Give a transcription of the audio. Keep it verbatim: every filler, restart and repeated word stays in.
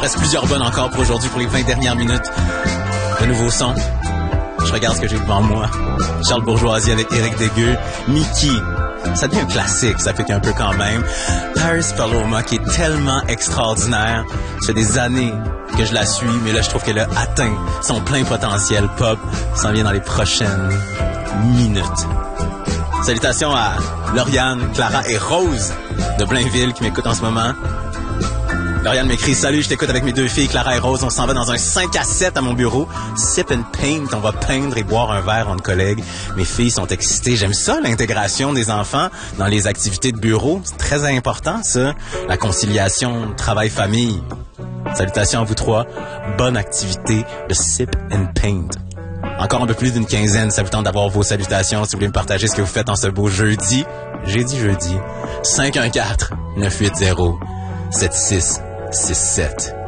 reste plusieurs bonnes encore pour aujourd'hui, pour les vingt dernières minutes. De nouveaux sons. Je regarde ce que j'ai devant moi. Charles Bourgeoisie avec Éric Degueux. Mickey. Ça devient un classique, ça fait qu'un peu quand même. Paris Paloma, qui est tellement extraordinaire. Ça fait des années que je la suis, mais là, je trouve qu'elle a atteint son plein potentiel pop. Ça s'en vient dans les prochaines minutes. Salutations à Lauriane, Clara et Rose de Blainville qui m'écoutent en ce moment. Lauriane m'écrit « Salut, je t'écoute avec mes deux filles, Clara et Rose. On s'en va dans un cinq à sept à mon bureau. Sip and paint. On va peindre et boire un verre entre collègues. Mes filles sont excitées. J'aime ça, l'intégration des enfants dans les activités de bureau. C'est très important, ça. La conciliation travail-famille. Salutations à vous trois. Bonne activité de Sip and paint. Encore un peu plus d'une quinzaine. Ça vous tente d'avoir vos salutations. Si vous voulez me partager ce que vous faites en ce beau jeudi. J'ai dit jeudi. cinq un quatre neuf huit zéro sept six six sept.